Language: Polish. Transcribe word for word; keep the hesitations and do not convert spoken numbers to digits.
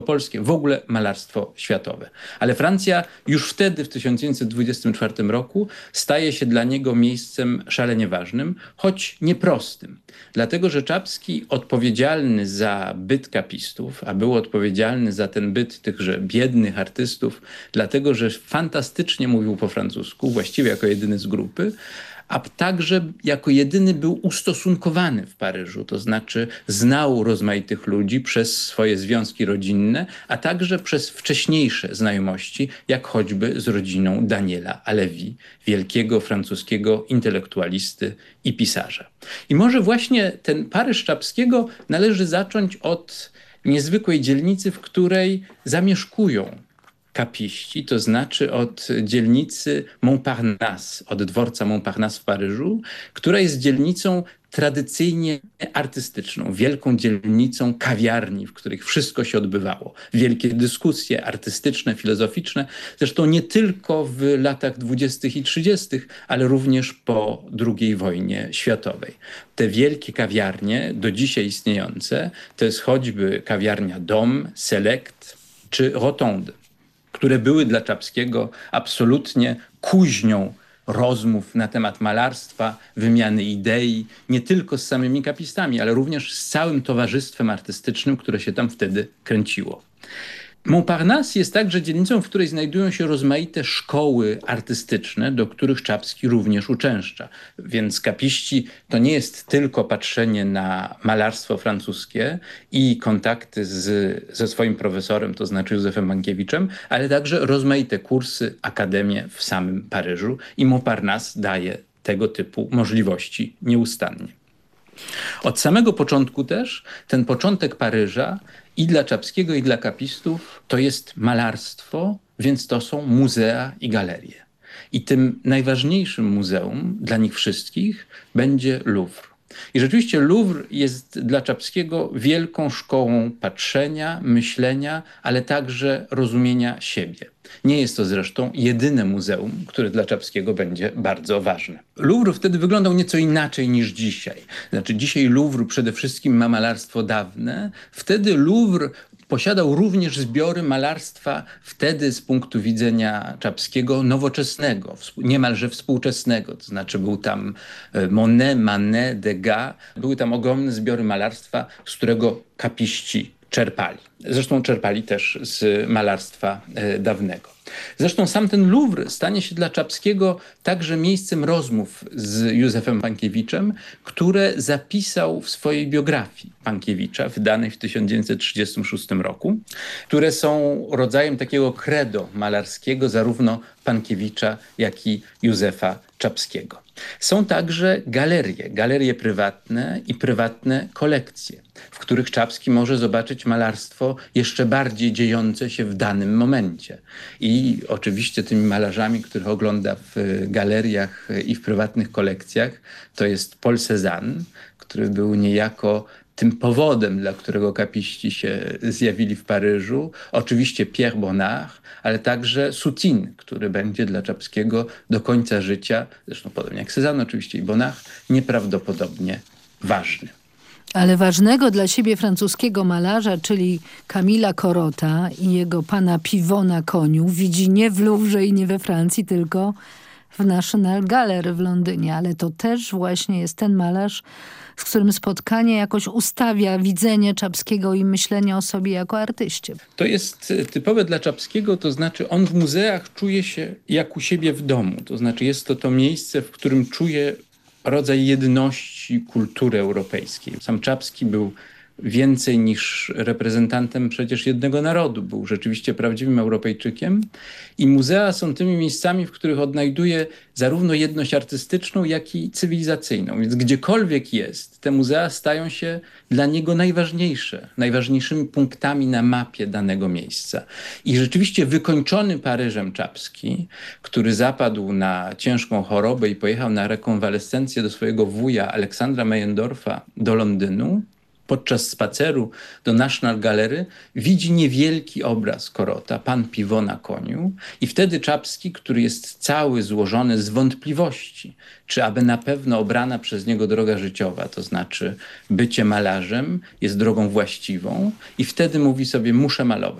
polskie, w ogóle malarstwo światowe. Ale Francja już wtedy, w tysiąc dziewięćset dwudziestym czwartym roku, staje się dla niego miejscem szalenie ważnym, choć nieprostym. Dlatego, że Czapski, odpowiedzialny za byt kapistów, a był odpowiedzialny za ten byt tychże biednych artystów, dlatego, że fantastycznie mówił po francusku, właściwie jako jedyny z grupy, a także jako jedyny był ustosunkowany w Paryżu, to znaczy znał rozmaitych ludzi przez swoje związki rodzinne, a także przez wcześniejsze znajomości, jak choćby z rodziną Daniela Halévy, wielkiego francuskiego intelektualisty i pisarza. I może właśnie ten Paryż Czapskiego należy zacząć od niezwykłej dzielnicy, w której zamieszkują kapiści, to znaczy od dzielnicy Montparnasse, od dworca Montparnasse w Paryżu, która jest dzielnicą tradycyjnie artystyczną, wielką dzielnicą kawiarni, w których wszystko się odbywało. Wielkie dyskusje artystyczne, filozoficzne, zresztą nie tylko w latach dwudziestych i trzydziestych, ale również po drugiej wojnie światowej. Te wielkie kawiarnie, do dzisiaj istniejące, to jest choćby kawiarnia Dom, Select czy Rotonde, które były dla Czapskiego absolutnie kuźnią rozmów na temat malarstwa, wymiany idei, nie tylko z samymi kapistami, ale również z całym towarzystwem artystycznym, które się tam wtedy kręciło. Montparnasse jest także dzielnicą, w której znajdują się rozmaite szkoły artystyczne, do których Czapski również uczęszcza. Więc kapiści to nie jest tylko patrzenie na malarstwo francuskie i kontakty z, ze swoim profesorem, to znaczy Józefem Pankiewiczem, ale także rozmaite kursy, akademie w samym Paryżu i Montparnasse daje tego typu możliwości nieustannie. Od samego początku też ten początek Paryża i dla Czapskiego, i dla kapistów to jest malarstwo, więc to są muzea i galerie. I tym najważniejszym muzeum dla nich wszystkich będzie Louvre. I rzeczywiście Louvre jest dla Czapskiego wielką szkołą patrzenia, myślenia, ale także rozumienia siebie. Nie jest to zresztą jedyne muzeum, które dla Czapskiego będzie bardzo ważne. Louvre wtedy wyglądał nieco inaczej niż dzisiaj. Znaczy dzisiaj Louvre przede wszystkim ma malarstwo dawne. Wtedy Louvre posiadał również zbiory malarstwa wtedy z punktu widzenia Czapskiego nowoczesnego, niemalże współczesnego. To znaczy był tam Monet, Manet, Degas. Były tam ogromne zbiory malarstwa, z którego kapiści czerpali. Zresztą czerpali też z malarstwa e, dawnego. Zresztą sam ten Louvre stanie się dla Czapskiego także miejscem rozmów z Józefem Pankiewiczem, które zapisał w swojej biografii Pankiewicza, wydanej w tysiąc dziewięćset trzydziestym szóstym roku, które są rodzajem takiego credo malarskiego zarówno Pankiewicza, jak i Józefa Czapskiego. Są także galerie, galerie prywatne i prywatne kolekcje, w których Czapski może zobaczyć malarstwo jeszcze bardziej dziejące się w danym momencie. I oczywiście tymi malarzami, których ogląda w galeriach i w prywatnych kolekcjach, to jest Paul Cézanne, który był niejako tym powodem, dla którego kapiści się zjawili w Paryżu. Oczywiście Pierre Bonnard, ale także Soutine, który będzie dla Czapskiego do końca życia, zresztą podobnie jak Cézanne oczywiście i Bonnard, nieprawdopodobnie ważny. Ale ważnego dla siebie francuskiego malarza, czyli Camilla Corota i jego pana Pivot na koniu, widzi nie w Louvre i nie we Francji, tylko w National Gallery w Londynie. Ale to też właśnie jest ten malarz, z którym spotkanie jakoś ustawia widzenie Czapskiego i myślenie o sobie jako artyście. To jest typowe dla Czapskiego, to znaczy on w muzeach czuje się jak u siebie w domu. To znaczy jest to to miejsce, w którym czuje rodzaj jedności kultury europejskiej. Sam Czapski był więcej niż reprezentantem przecież jednego narodu. Był rzeczywiście prawdziwym Europejczykiem i muzea są tymi miejscami, w których odnajduje zarówno jedność artystyczną, jak i cywilizacyjną. Więc gdziekolwiek jest, te muzea stają się dla niego najważniejsze, najważniejszymi punktami na mapie danego miejsca. I rzeczywiście wykończony Paryżem Czapski, który zapadł na ciężką chorobę i pojechał na rekonwalescencję do swojego wuja Aleksandra Meyendorfa do Londynu, podczas spaceru do National Gallery widzi niewielki obraz Korota, Pan Piwo na koniu, i wtedy Czapski, który jest cały złożony z wątpliwości, czy aby na pewno obrana przez niego droga życiowa, to znaczy bycie malarzem, jest drogą właściwą, i wtedy mówi sobie: muszę malować.